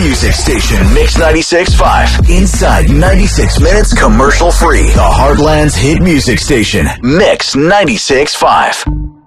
music station, Mix 96.5. Inside 96 minutes commercial free. The Heartland's hit music station, Mix 96.5.